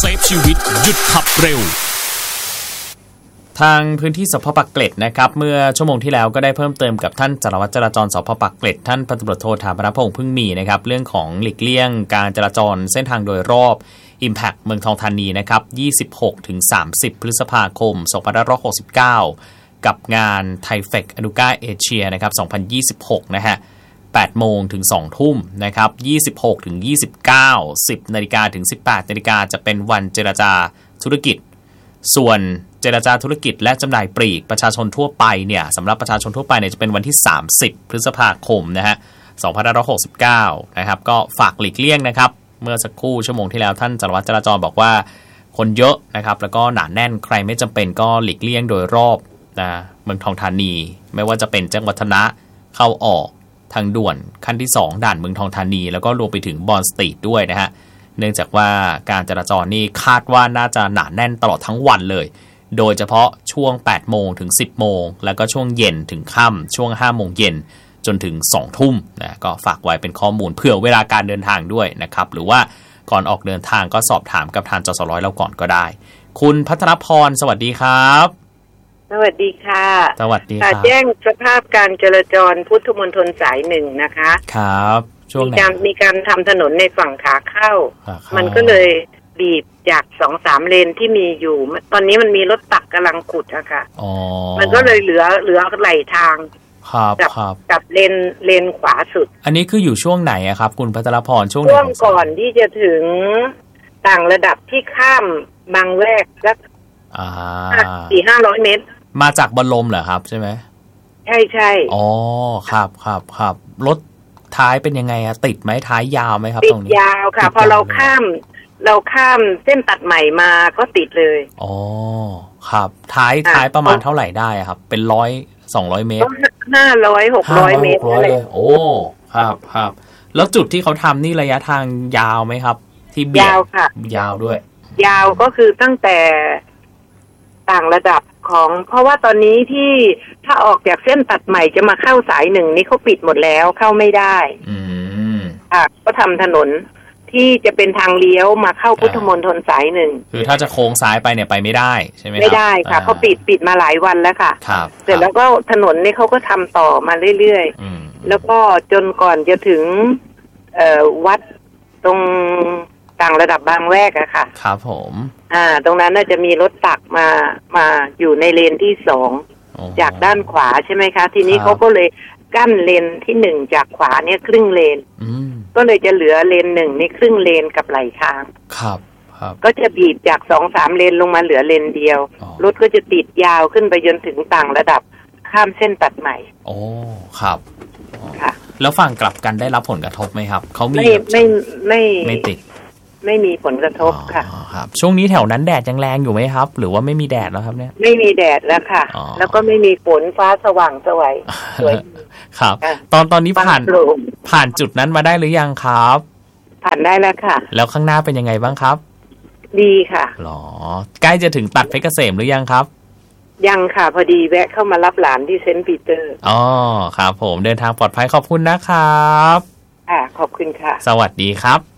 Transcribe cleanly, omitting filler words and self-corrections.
เซฟชีวิตหยุดขับเร็วทางพื้นที่สพ.ปากเกร็ดนะครับเมื่อชั่วโมงที่แล้วก็ได้เพิ่มเติมกับท่านสารวัตรจราจรสพ.ปากเกร็ดท่านพันตำรวจโทถาปนพงษ์พึ่งมีนะครับเรื่องของหลีกเลี่ยงการจราจรเส้นทางโดยรอบ Impact เมืองทองธานีนะครับ 26-30 พฤษภาคม 2569 กับงานไทเฟคอนูก้าเอเชียนะครับ 2026 นะฮะ 8 โมงถึง 2 ทุ่มนะครับ 26 ถึง 29 10 นาฬิกาถึง 18 นาฬิกาจะเป็นวันเจรจาธุรกิจส่วนเจรจาธุรกิจและจำหน่ายปลีกประชาชนทั่วไปเนี่ยสำหรับประชาชนทั่วไปเนี่ยจะเป็นวันที่30พฤษภาคมนะฮะ2569นะครับก็ฝากหลีกเลี่ยงนะครับเมื่อสักครู่ชั่วโมงที่แล้วท่านสารวัตรจราจรบอกว่าคนเยอะนะครับแล้วก็หนาแน่นใครไม่จำเป็นก็หลีกเลี่ยงโดยรอบนะเมืองทองธานีไม่ว่าจะเป็นแจ้งวัฒนะเข้าออกทางด่วนขั้นที่2ด่านเมืองทองธานีแล้วก็รวมไปถึงบอนสตรีทด้วยนะฮะเนื่องจากว่าการจราจรนี่คาดว่าน่าจะหนาแน่นตลอดทั้งวันเลยโดยเฉพาะช่วง 8 โมงถึง 10 โมงแล้วก็ช่วงเย็นถึงค่ำช่วง 5 โมงเย็นจนถึง 2 ทุ่มนะก็ฝากไว้เป็นข้อมูลเผื่อเวลาการเดินทางด้วยนะครับหรือว่าก่อนออกเดินทางก็สอบถามกับทางจสร้อยเราก่อนก็ได้คุณพัฒนพรสวัสดีครับสวัสดีค่ะสวัสดีครับแจ้งสภาพการจราจรพุทธมณฑลสาย1นะคะครับช่วงมีการทำถนนในฝั่งขาเข้ามันก็เลยบีบจาก 2-3 เลนที่มีอยู่ตอนนี้มันมีรถตักกำลังขุดอะค่ะมันก็เลยเหลือไหลทางกับเลนขวาสุดอันนี้คืออยู่ช่วงไหนอะครับคุณพัทรพรช่วงก่อนที่จะถึงต่างระดับที่ข้ามบางแวกสัก400-500 เมตรมาจากบรรลมเหรอครับใช่ไหมใช่อ๋อครับรถท้ายเป็นยังไงอะติดไหมท้ายยาวไหมครับตรงนี้ติดยาวค่ะพอเราข้ามเส้นตัดใหม่มาก็ติดเลยอ๋อครับท้ายประมาณเท่าไหร่ได้ครับเป็น100-200 เมตร 500-600 เมตรอะไรโอ้ครับแล้วจุดที่เขาทำนี่ระยะทางยาวไหมครับที่เบียดยาวค่ะยาวด้วยยาวก็คือตั้งแต่ต่างระดับของเพราะว่าตอนนี้ที่ถ้าออกจากเส้นตัดใหม่จะมาเข้าสาย1นี่เขาปิดหมดแล้วเข้าไม่ได้ก็ทำถนนที่จะเป็นทางเลี้ยวมาเข้าพุทธมณฑลสาย1 คือถ้าจะโค้งซ้ายไปเนี่ยไปไม่ได้ใช่ไหมครับไม่ได้ค่ะเขาปิดมาหลายวันแล้วค่ะเสร็จแล้วก็ถนนนี่เขาก็ทำต่อมาเรื่อยๆแล้วก็จนก่อนจะถึงวัดตรงต่างระดับบางแวกอะค่ะครับผมตรงนั้นน่าจะมีรถตักมาอยู่ในเลนที่2จากด้านขวาใช่ไหมคะทีนี้เขาก็เลยกั้นเลนที่1จากขวาเนี่ยครึ่งเลนก็เลยจะเหลือเลน1นี่ครึ่งเลนกับไหลทางครับก็จะบีบจาก 2-3 เลนลงมาเหลือเลนเดียวรถก็จะติดยาวขึ้นไปจนถึงต่างระดับข้ามเส้นตัดใหม่โอ้ครับค่ะแล้วฝั่งกลับกันได้รับผลกระทบไหมครับเขามีไม่ติดไม่มีผลกระทบค่ะครับช่วงนี้แถวนั้นแดดยังแรงอยู่ไหมครับหรือว่าไม่มีแดดแล้วครับเนี่ยไม่มีแดดแล้วค่ะแล้วก็ไม่มีฝนฟ้าสว่างสวยสวยครับตอนนี้ผ่านจุดนั้นมาได้หรือยังครับผ่านได้แล้วค่ะแล้วข้างหน้าเป็นยังไงบ้างครับดีค่ะหรอใกล้จะถึงตัดเพชรเกษมหรือยังครับยังค่ะพอดีแวะเข้ามารับหลานที่เซนต์ปีเตอร์อ๋อครับผมเดินทางปลอดภัยขอบคุณนะครับขอบคุณค่ะสวัสดีครับ